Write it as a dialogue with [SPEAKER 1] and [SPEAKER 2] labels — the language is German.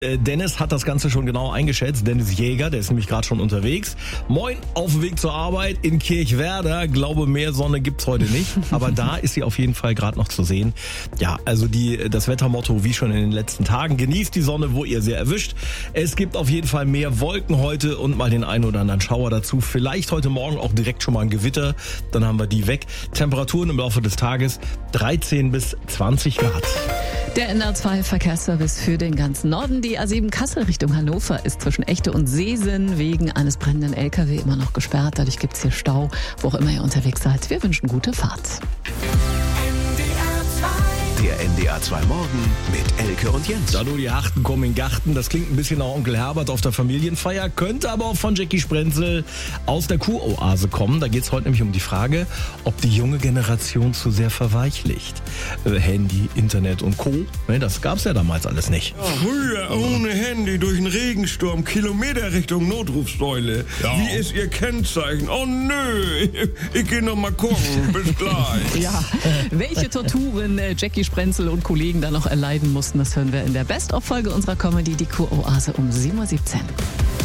[SPEAKER 1] Dennis hat das Ganze schon genau eingeschätzt. Dennis Jäger, der ist nämlich gerade schon unterwegs. Moin, auf dem Weg zur Arbeit in Kirchwerder. Glaube, mehr Sonne gibt's heute nicht. Aber da ist sie auf jeden Fall gerade noch zu sehen. Ja, also das Wettermotto wie schon in den letzten Tagen. Genießt die Sonne, wo ihr sie erwischt. Es gibt auf jeden Fall mehr Wolken heute und mal den einen oder anderen Schauer dazu. Vielleicht heute Morgen auch direkt schon mal ein Gewitter. Dann haben wir die weg. Temperaturen im Laufe des Tages 13 bis 20 Grad.
[SPEAKER 2] Der NR2-Verkehrsservice für den ganzen Norden. Die A7 Kassel Richtung Hannover ist zwischen Echte und Seesen wegen eines brennenden LKW immer noch gesperrt. Dadurch gibt es hier Stau, wo auch immer ihr unterwegs seid. Wir wünschen gute Fahrt.
[SPEAKER 3] Der NDR 2 Morgen mit Elke und Jens.
[SPEAKER 1] Da du die Harten kommen in Garten, das klingt ein bisschen nach Onkel Herbert auf der Familienfeier, könnte aber auch von Jackie Sprenzel aus der Kuroase kommen. Da geht es heute nämlich um die Frage, ob die junge Generation zu sehr verweichlicht. Handy, Internet und Co. Ne, das gab's ja damals alles nicht.
[SPEAKER 4] Ja, früher ohne Handy durch einen Regensturm, Kilometer Richtung Notrufsäule.
[SPEAKER 1] Ja.
[SPEAKER 4] Wie ist Ihr Kennzeichen? Oh nö, ich geh noch mal gucken. Bis gleich.
[SPEAKER 2] Ja, welche Torturen Jackie Sprenzel und Kollegen da noch erleiden mussten, das hören wir in der Best-of-Folge unserer Comedy, die Kuroase um 7:17 Uhr.